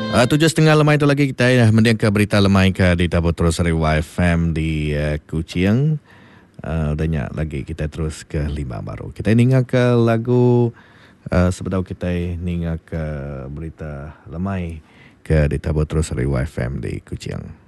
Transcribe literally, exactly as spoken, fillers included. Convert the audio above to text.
Uh, tujuh setengah lemai itu lagi kita uh, mendiang ke berita lemai ke di Tabur Terus Y F M di uh, Kuching. Uh, banyak lagi kita terus ke lima baru. Kita ninga ke lagu uh, sebetau kita ninga ke berita lemai ke di Tabur Terus Y F M di Kuching.